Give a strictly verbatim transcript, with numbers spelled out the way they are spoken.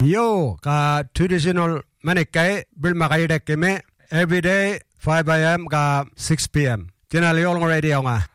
Yo ka traditional manikai bil makai dek keme every day five a m ka six p m Tina liol ngore dia nga